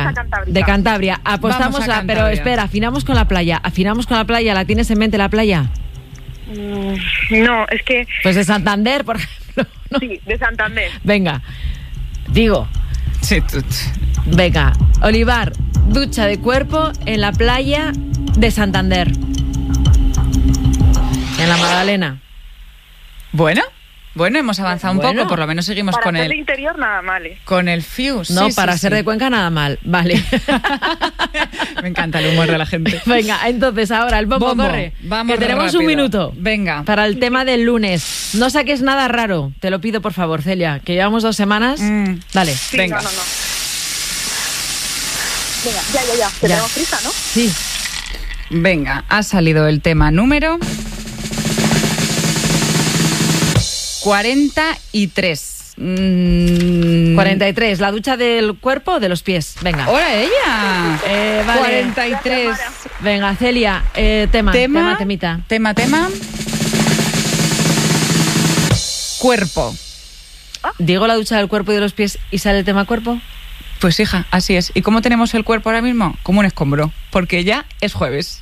Vamos a Cantabria. De Cantabria. Apostamos Vamos a Cantabria. pero espera, afinamos con la playa. ¿La tienes en mente la playa? No, es que... Pues de Santander, por ejemplo. ¿No? Sí, de Santander. Venga, digo, Sí, venga, Olivar, ducha de cuerpo en la playa de Santander. En la Magdalena. Bueno, hemos avanzado un Bueno. poco, por lo menos seguimos Para con ser de el... interior, nada mal, ¿eh? Con el Fuse. No, sí, para sí, ser sí. de Cuenca nada mal. Vale. Me encanta el humor de la gente. Venga, entonces ahora el bombo, Bombo, corre. vamos que tenemos rápido. un minuto. Venga. Para el tema del lunes. No saques nada raro. Te lo pido, por favor, Celia. Que llevamos 2 semanas. Dale. Sí, Venga. no. Venga, ya. Que Ya. tenemos prisa, ¿no? Sí. Venga, ha salido el tema número 43. 43. ¿La ducha del cuerpo o de los pies? Venga. ¡Hola ella! Vale. 43. Venga, Celia. Temita. Tema. Cuerpo. ¿Digo la ducha del cuerpo y de los pies y sale el tema cuerpo? Pues hija, así es. ¿Y cómo tenemos el cuerpo ahora mismo? Como un escombro, porque ya es jueves.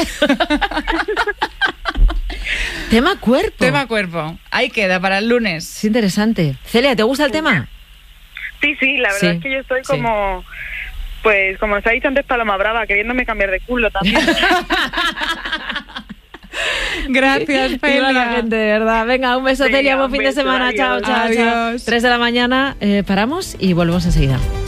Tema cuerpo. Tema cuerpo. Ahí queda para el lunes. Es interesante. Celia, ¿te gusta el tema? Sí, la verdad Sí, es que yo estoy sí. como... Pues como os ha dicho antes Paloma Brava, queriéndome cambiar de culo también. Gracias, Viva la Celia. gente, de verdad. Venga, un beso, Venga, Celia. Buen un fin de beso, semana. adiós. Chao. Adiós. 3 de la mañana. Paramos y volvemos enseguida.